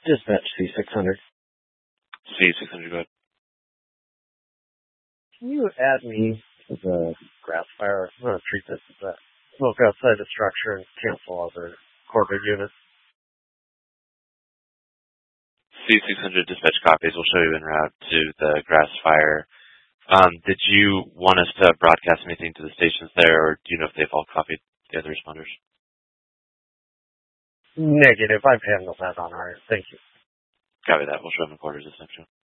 Dispatch C600. C600, go ahead. Can you add me to the grass fire? I'm going to treat this as a smoke outside the structure and cancel other corporate units. C600 dispatch copies will show you en route to the grass fire. Did you want us to broadcast anything to the stations there, or do you know if they've all copied the other responders? Negative. I've handled that on our end. Thank you. Copy that. We'll show them in quarters this next show.